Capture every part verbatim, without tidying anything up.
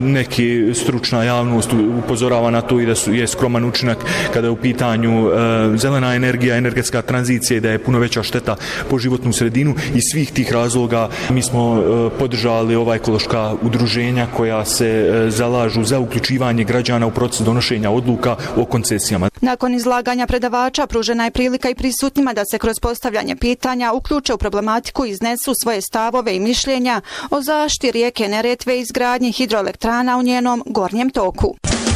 Neki stručna javnost upozorava na to i da su, je skroman učinak kada je u pitanju e, zelena energija, energetska tranzicija i da je puno veća šteta po životnu sredinu. Iz svih tih razloga mi smo e, podržali ova ekološka udruženja koja se e, zalažu za uključivanje građana u proces donošenja odluka o koncesijama. Nakon izlaganja predavača pružena je prilika i prisutnima da se kroz postavljanje pitanja uključe u problematiku i iznesu svoje stavove i mišljenja o zaštiti rijeke Neretve i izgradnji hidroelektrana u njenom gornjem toku.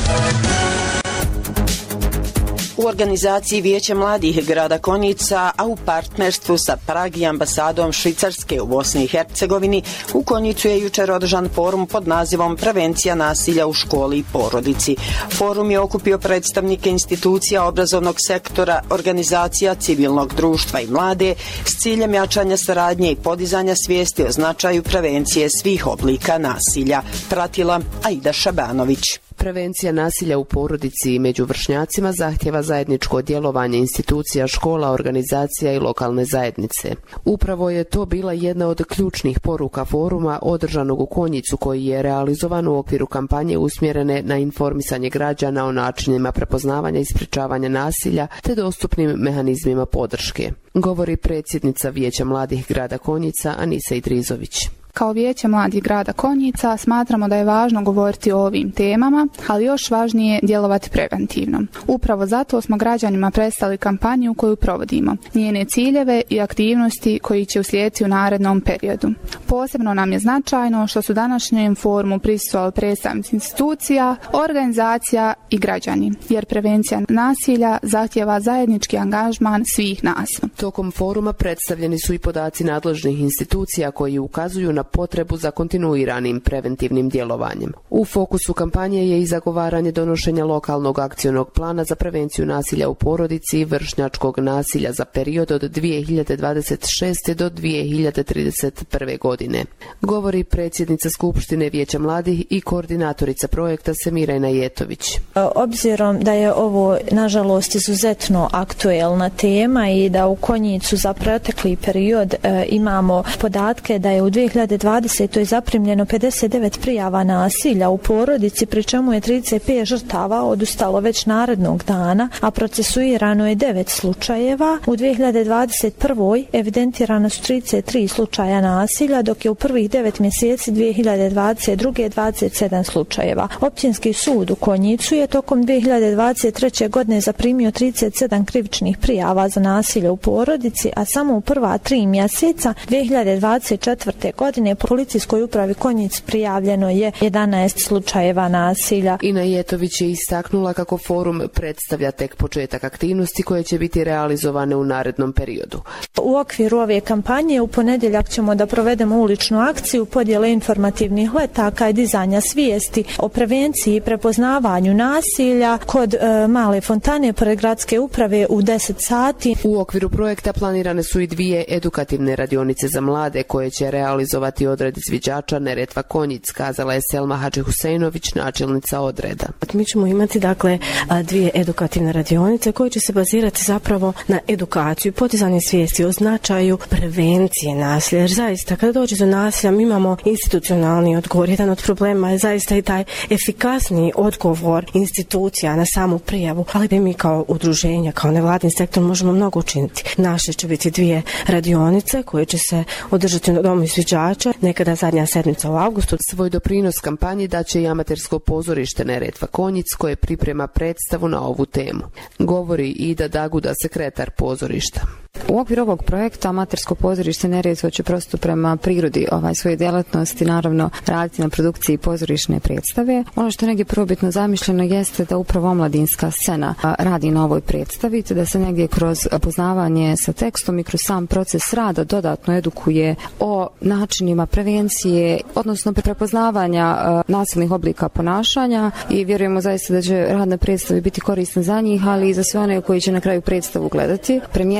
U organizaciji Vijeća mladih grada Konjica, a u partnerstvu sa Prag i ambasadom Švicarske u Bosni i Hercegovini, u Konjicu je jučer održan forum pod nazivom Prevencija nasilja u školi i porodici. Forum je okupio predstavnike institucija obrazovnog sektora, organizacija civilnog društva i mlade s ciljem jačanja saradnje i podizanja svijesti o značaju prevencije svih oblika nasilja. Pratila Aida Šabanović. Prevencija nasilja u porodici i među vršnjacima zahtjeva zajedničko djelovanje institucija, škola, organizacija i lokalne zajednice. Upravo je to bila jedna od ključnih poruka foruma održanog u Konjicu, koji je realizovan u okviru kampanje usmjerene na informisanje građana o načinima prepoznavanja i sprječavanja nasilja te dostupnim mehanizmima podrške, govori predsjednica Vijeća mladih grada Konjica Anisa Idrizović. Kao Vijeće mladih grada Konjica smatramo da je važno govoriti o ovim temama, ali još važnije djelovati preventivno. Upravo zato smo građanima predstavili kampanju koju provodimo, njene ciljeve i aktivnosti koji će uslijediti u narednom periodu. Posebno nam je značajno što su današnjem forumu prisustvovali predstavnici institucija, organizacija i građani, jer prevencija nasilja zahtjeva zajednički angažman svih nas. Tokom foruma predstavljeni su i podaci nadležnih institucija koji ukazuju na potrebu za kontinuiranim preventivnim djelovanjem. U fokusu kampanje je i zagovaranje donošenja lokalnog akcionog plana za prevenciju nasilja u porodici i vršnjačkog nasilja za period od dvije hiljade dvadeset šeste do dvije hiljade trideset prve godine, govori predsjednica Skupštine Vijeća mladih i koordinatorica projekta Semira Inajetović. Obzirom da je ovo nažalost izuzetno aktuelna tema i da u Konjicu za protekli period e, imamo podatke da je u dvije hiljade dvadesete. zaprimljeno pedeset devet prijava nasilja u porodici, pri čemu je trideset pet žrtava odustalo već narednog dana, a procesuirano je devet slučajeva. U dvije hiljade dvadeset prve. evidentirano su trideset tri slučaja nasilja, dok je u prvih devet mjeseci dvije hiljade dvadeset druge. dvadeset sedam slučajeva. Općinski sud u Konjicu je tokom dvije hiljade dvadeset treće. godine zaprimio trideset sedam krivičnih prijava za nasilje u porodici, a samo u prva tri mjeseca dvije hiljade dvadeset četvrte. godine policijskoj upravi Konjic prijavljeno je jedanaest slučajeva nasilja. Ina Jetović je istaknula kako forum predstavlja tek početak aktivnosti koje će biti realizovane u narednom periodu. U okviru ove kampanje u ponedjeljak ćemo da provedemo uličnu akciju podjele informativnih letaka i dizanja svijesti o prevenciji i prepoznavanju nasilja kod e, Male fontane pored gradske uprave u deset sati. U okviru projekta planirane su i dvije edukativne radionice za mlade koje će realizovati odred izviđača Neretva Konjic, kazala je Selma Hadžihusejnović, načelnica odreda. Mi ćemo imati dakle dvije edukativne radionice koje će se bazirati zapravo na edukaciju, podizanje svijesti o značaju prevencije nasilja. Jer zaista kada dođe do nasilja mi imamo institucionalni odgovor. Jedan od problema je zaista i taj efikasniji odgovor institucija na samu prijavu, ali bi mi kao udruženja, kao nevladin sektor možemo mnogo učiniti. Naše će biti dvije radionice koje će se održati na domu izviđača, nekada zadnja sedmica u avgustu. Svoj doprinos kampanji daće i amatersko pozorište Neretva Konjic koje priprema predstavu na ovu temu, govori Ida Daguda, sekretar pozorišta. U okviru ovog projekta amatersko pozorište Neretva će prosto prema prirodi ovaj svoje djelatnosti naravno raditi na produkciji pozorišne predstave. Ono što je negdje prvobitno zamišljeno jeste da upravo omladinska scena radi na ovoj predstavi, te da se negdje kroz poznavanje sa tekstom i kroz sam proces rada dodatno edukuje o načinima prevencije, odnosno prepoznavanja nasilnih oblika ponašanja, i vjerujemo zaista da će rad na predstavi biti korisna za njih, ali i za sve one koji će na kraju predstavu gledati. Premijera predstave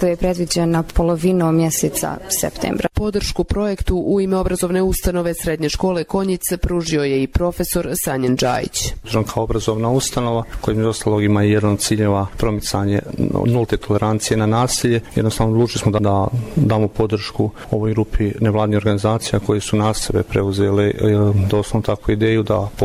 nastave je predviđena polovinom mjeseca septembra. Podršku projektu u ime obrazovne ustanove Srednje škole Konjice pružio je i profesor Sanjen Džajić. Kao obrazovna ustanova koja između ostalog ima i jedan od ciljeva promicanje nulte tolerancije na nasilje. Jednostavno odlučili smo da, da damo podršku ovoj grupi nevladnih organizacija koje su na sebe preuzele doslovno takvu ideju da